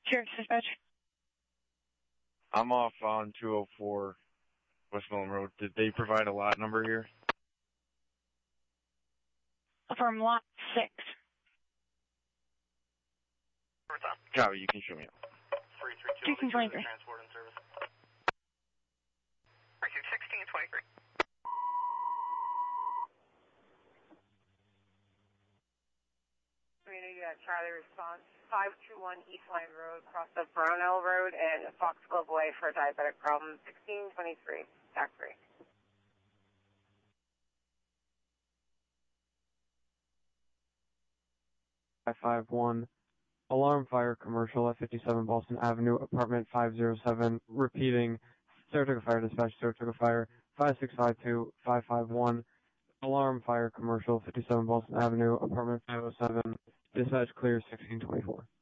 Here, dispatch. I'm off on 204 West Millen Road. Did they provide a lot number here? From lot 6. Copy, you can show me up. 1623. Transport and service. 1623. Community Charlie response 521 East Line Road, across the Brownell Road and Foxglove Way for a diabetic problem. 1623. Back 3. I-51. Alarm fire commercial at 57 Boston Avenue, apartment 507. Repeating, Saratoga Fire Dispatch, Saratoga Fire 5652-551. Alarm fire commercial 57 Boston Avenue, apartment 507. Dispatch clear 1624.